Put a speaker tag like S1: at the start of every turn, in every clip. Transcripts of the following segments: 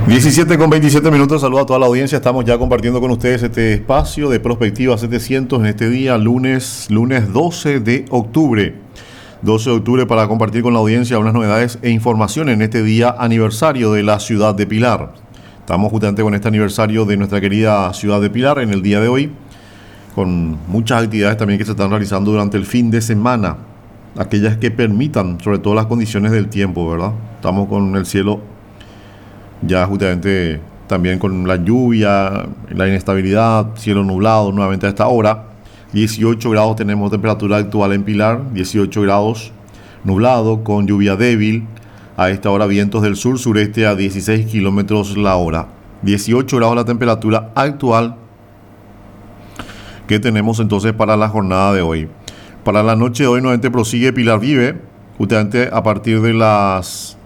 S1: 17:27. Saludo a toda la audiencia. Estamos ya compartiendo con ustedes este espacio de Prospectiva 700 en este día, lunes 12 de octubre. 12 de octubre para compartir con la audiencia unas novedades e informaciones en este día aniversario de la ciudad de Pilar. Estamos justamente con este aniversario de nuestra querida ciudad de Pilar en el día de hoy, con muchas actividades también que se están realizando durante el fin de semana, aquellas que permitan, sobre todo las condiciones del tiempo, ¿verdad? Estamos con el cielo ya justamente también con la lluvia, la inestabilidad, cielo nublado nuevamente a esta hora. 18 grados tenemos temperatura actual en Pilar, 18 grados, nublado con lluvia débil. A esta hora vientos del sur-sureste a 16 kilómetros la hora. 18 grados la temperatura actual que tenemos entonces para la jornada de hoy. Para la noche de hoy nuevamente prosigue Pilar Vive, justamente a partir de las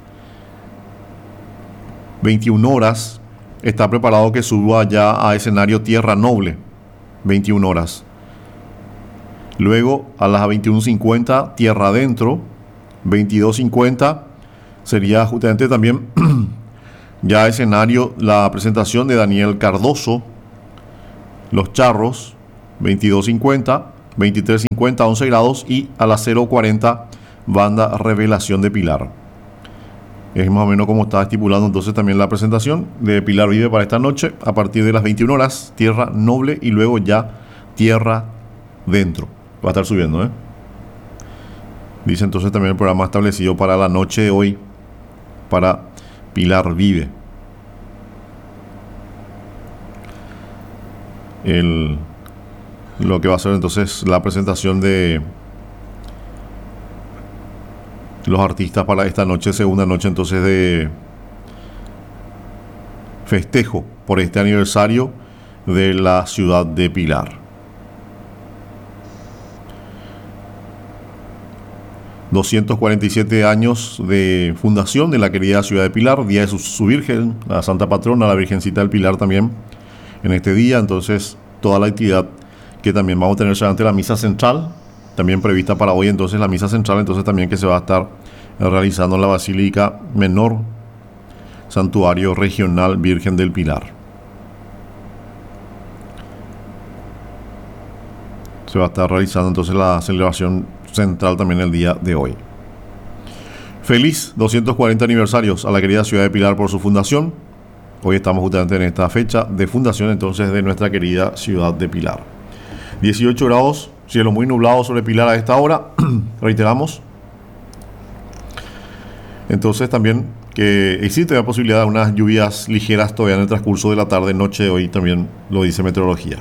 S1: 21 horas está preparado que suba ya a escenario Tierra Noble, 21 horas. Luego a las 21:50 Tierra Adentro, 22:50 sería justamente también ya escenario la presentación de Daniel Cardoso, Los Charros, 22:50, 23:50, 11 grados, y a las 0:40 Banda Revelación de Pilar. Es más o menos como está estipulando entonces también la presentación de Pilar Vive para esta noche, a partir de las 21 horas, Tierra Noble, y luego ya Tierra Dentro. Va a estar subiendo, Dice entonces también el programa establecido para la noche de hoy, para Pilar Vive. Lo que va a ser entonces la presentación de los artistas para esta noche, segunda noche entonces de festejo por este aniversario de la ciudad de Pilar. 247 años de fundación de la querida ciudad de Pilar, día de su Virgen, la Santa Patrona, la Virgencita del Pilar también en este día. Entonces toda la actividad que también vamos a tener durante la misa central, también prevista para hoy, entonces la misa central, entonces también que se va a estar realizando en la Basílica Menor, Santuario Regional Virgen del Pilar. Se va a estar realizando entonces la celebración central también el día de hoy. Feliz 240 aniversarios a la querida ciudad de Pilar por su fundación. Hoy estamos justamente en esta fecha de fundación entonces de nuestra querida ciudad de Pilar. 18 grados, cielo muy nublado sobre Pilar a esta hora. Reiteramos entonces también que existe la posibilidad de unas lluvias ligeras todavía en el transcurso de la tarde, noche de hoy, también lo dice meteorología.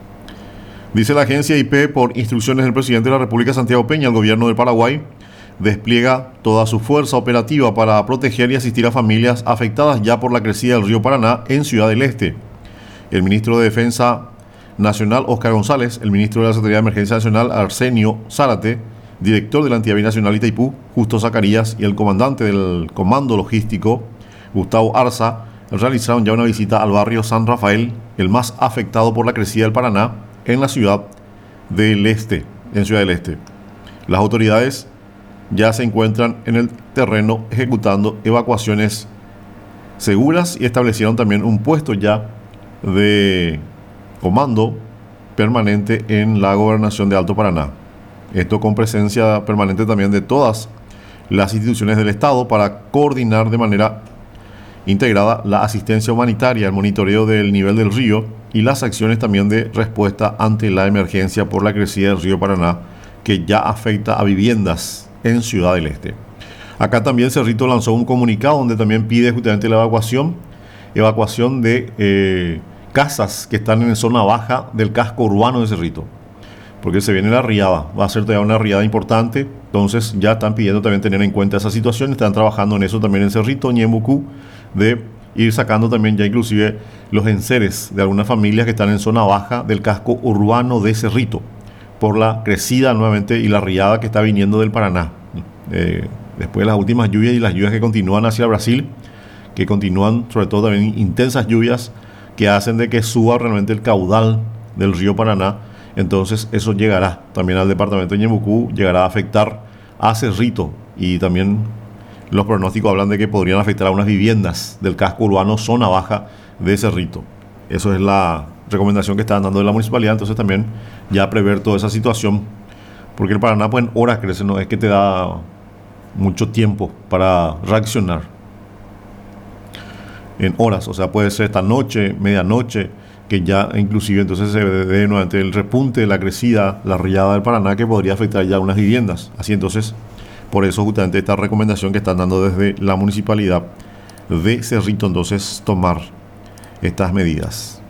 S1: Dice la agencia IP, por instrucciones del presidente de la República, Santiago Peña, el gobierno del Paraguay despliega toda su fuerza operativa para proteger y asistir a familias afectadas ya por la crecida del río Paraná en Ciudad del Este. El ministro de Defensa Nacional, Óscar González, el ministro de la Secretaría de Emergencia Nacional, Arsenio Zárate, director de la Entidad Binacional Itaipú, Justo Zacarías, y el comandante del Comando Logístico, Gustavo Arza, realizaron ya una visita al barrio San Rafael, el más afectado por la crecida del Paraná, en la Ciudad del Este, en Ciudad del Este. Las autoridades ya se encuentran en el terreno ejecutando evacuaciones seguras y establecieron también un puesto ya de comando permanente en la gobernación de Alto Paraná. Esto con presencia permanente también de todas las instituciones del Estado para coordinar de manera integrada la asistencia humanitaria, el monitoreo del nivel del río y las acciones también de respuesta ante la emergencia por la crecida del río Paraná, que ya afecta a viviendas en Ciudad del Este. Acá también Cerrito lanzó un comunicado donde también pide justamente la evacuación de casas que están en zona baja del casco urbano de Cerrito, porque se viene la riada, va a ser todavía una riada importante. Entonces ya están pidiendo también tener en cuenta esa situación, están trabajando en eso también en Cerrito, Ñemucú, de ir sacando también ya inclusive los enseres de algunas familias que están en zona baja del casco urbano de Cerrito, por la crecida nuevamente y la riada que está viniendo del Paraná. Después de las últimas lluvias y las lluvias que continúan hacia Brasil, que continúan sobre todo también intensas lluvias que hacen de que suba realmente el caudal del río Paraná. Entonces eso llegará también al departamento de Ñemucú, llegará a afectar a Cerrito y también los pronósticos hablan de que podrían afectar a unas viviendas del casco urbano zona baja de Cerrito. Eso es la recomendación que están dando de la municipalidad. Entonces también ya prever toda esa situación, porque el Paraná pues en horas crece, no es que te da mucho tiempo para reaccionar. En horas, o sea, puede ser esta noche, medianoche, que ya inclusive entonces se ve nuevamente el repunte, la crecida, la riada del Paraná, que podría afectar ya unas viviendas. Así entonces, por eso justamente esta recomendación que están dando desde la municipalidad de Cerrito, entonces tomar estas medidas.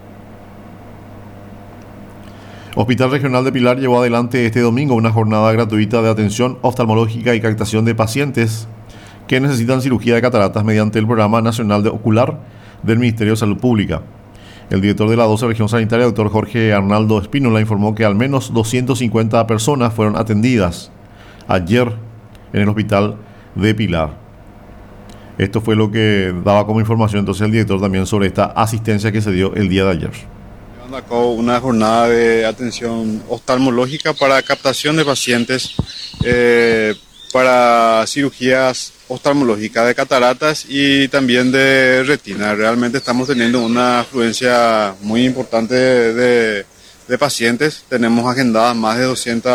S1: Hospital Regional de Pilar llevó adelante este domingo una jornada gratuita de atención oftalmológica y captación de pacientes que necesitan cirugía de cataratas mediante el Programa Nacional de Ocular del Ministerio de Salud Pública. El director de la 12 Región Sanitaria, doctor Jorge Arnaldo Espínola, informó que al menos 250 personas fueron atendidas ayer en el hospital de Pilar. Esto fue lo que daba como información entonces el director también sobre esta asistencia que se dio el día de ayer.
S2: Llevando a cabo una jornada de atención oftalmológica para captación de pacientes para cirugías oftalmológicas de cataratas y también de retina. Realmente estamos teniendo una afluencia muy importante de pacientes. Tenemos agendadas más de 200